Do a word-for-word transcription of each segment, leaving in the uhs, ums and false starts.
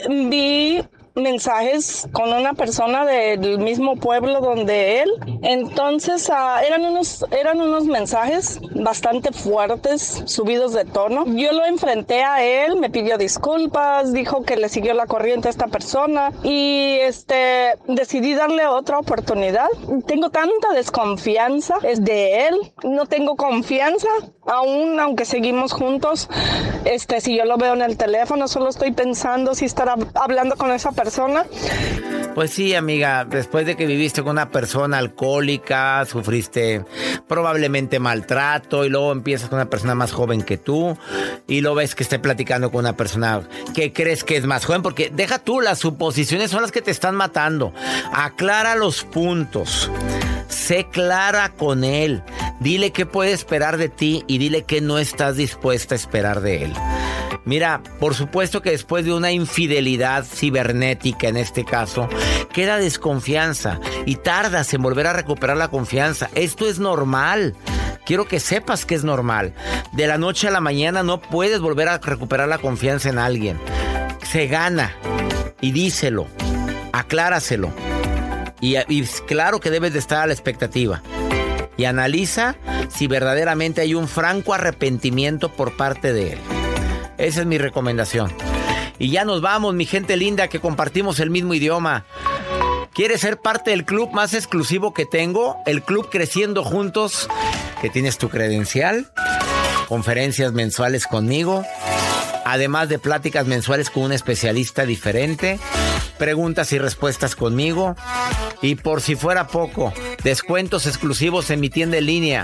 vi mensajes con una persona del mismo pueblo donde él. Entonces uh, eran unos eran unos mensajes bastante fuertes, subidos de tono. Yo lo enfrenté a él, me pidió disculpas, dijo que le siguió la corriente a esta persona y este decidí darle otra oportunidad. Tengo tanta desconfianza es de él, no tengo confianza aún, aunque seguimos juntos. Este, si yo lo veo en el teléfono, solo estoy pensando si estará hablando con esa persona. Pues sí, amiga, después de que viviste con una persona alcohólica, sufriste probablemente maltrato y luego empiezas con una persona más joven que tú y luego ves que esté platicando con una persona que crees que es más joven, porque deja tú, las suposiciones son las que te están matando. Aclara los puntos. Sé clara con él. Dile qué puede esperar de ti y dile que no estás dispuesta a esperar de él. Mira, por supuesto que después de una infidelidad cibernética, en este caso, queda desconfianza y tardas en volver a recuperar la confianza. Esto es normal. Quiero que sepas que es normal. De la noche a la mañana no puedes volver a recuperar la confianza en alguien. Se gana. Y díselo. Acláraselo. Y, y claro que debes de estar a la expectativa. Y analiza si verdaderamente hay un franco arrepentimiento por parte de él. Esa es mi recomendación. Y ya nos vamos, mi gente linda, que compartimos el mismo idioma. ¿Quieres ser parte del club más exclusivo que tengo? El Club Creciendo Juntos, que tienes tu credencial, conferencias mensuales conmigo, además de pláticas mensuales con un especialista diferente, preguntas y respuestas conmigo, y por si fuera poco, descuentos exclusivos en mi tienda en línea.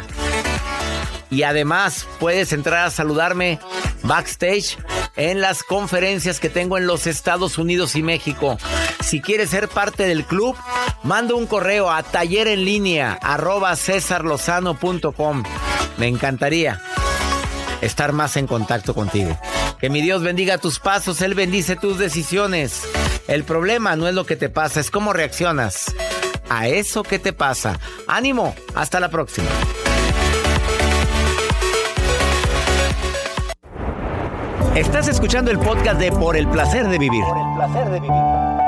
Y además puedes entrar a saludarme backstage en las conferencias que tengo en los Estados Unidos y México. Si quieres ser parte del club, manda un correo a taller en línea arroba cesar lozano punto com. Me encantaría estar más en contacto contigo. Que mi Dios bendiga tus pasos, Él bendice tus decisiones. El problema no es lo que te pasa, es cómo reaccionas a eso que te pasa. ¡Ánimo! Hasta la próxima. Estás escuchando el podcast de Por el Placer de Vivir. Por el Placer de Vivir.